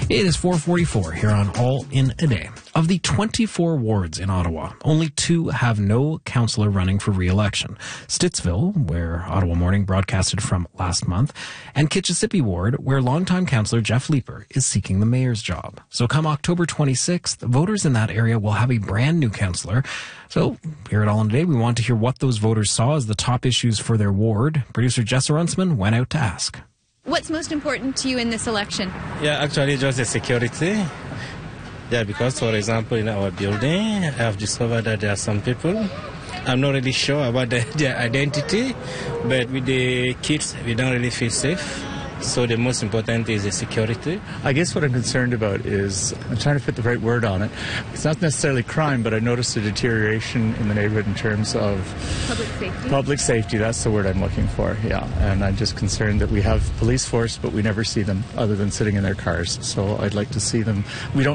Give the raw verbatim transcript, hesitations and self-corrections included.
It is four forty-four here on All in a Day. Of the twenty-four wards in Ottawa, only two have no councillor running for re-election. Stittsville, where Ottawa Morning broadcasted from last month, and Kitchissippi Ward, where longtime councillor Jeff Leeper is seeking the mayor's job. So come October twenty-sixth, voters in that area will have a brand new councillor. So here at All in a Day, we want to hear what those voters saw as the top issues for their ward. Producer Jessa Runsman went out to ask. What's most important to you in this election? Yeah, actually just the security. Yeah, because, for example, in our building, I have discovered that there are some people, I'm not really sure about the, their identity, but with the kids, we don't really feel safe. So the most important is the security. I guess what I'm concerned about is, I'm trying to put the right word on it. It's not necessarily crime, but I noticed a deterioration in the neighborhood in terms of Public safety. Public safety, that's the word I'm looking for, yeah. And I'm just concerned that we have police force, but we never see them other than sitting in their cars. So I'd like to see them. We don't